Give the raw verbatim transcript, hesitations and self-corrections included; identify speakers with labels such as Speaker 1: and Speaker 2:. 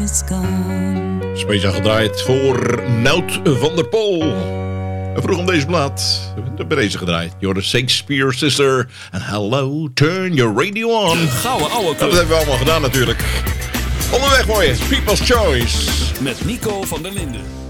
Speaker 1: is gone.
Speaker 2: Speciaal gedraaid voor Nout van der Pol. En vroeg om deze plaat. Bij deze gedraaid. You're the Shakespeare Sister. En hello, turn your radio on.
Speaker 3: De gouden ouwe club.
Speaker 2: Nou, dat hebben we allemaal gedaan natuurlijk. Onderweg voor je, People's Choice.
Speaker 3: Met Nico van der Linden.